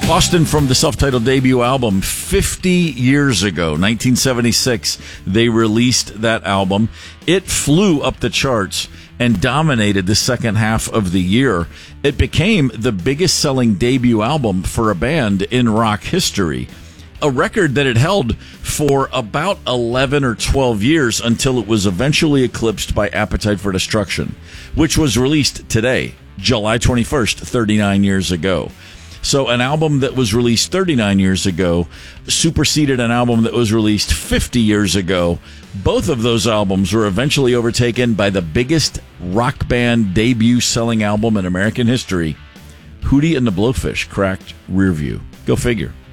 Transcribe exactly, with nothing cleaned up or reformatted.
Boston from the self-titled debut album fifty years ago, nineteen seventy-six, they released that album. It flew up the charts and dominated the second half of the year. It became the biggest selling debut album for a band in rock history, a record that it held for about eleven or twelve years until it was eventually eclipsed by Appetite for Destruction, which was released today, July twenty-first, thirty-nine years ago. So an album that was released thirty-nine years ago superseded an album that was released fifty years ago. Both of those albums were eventually overtaken by the biggest rock band debut selling album in American history. Hootie and the Blowfish cracked Rearview. Go figure.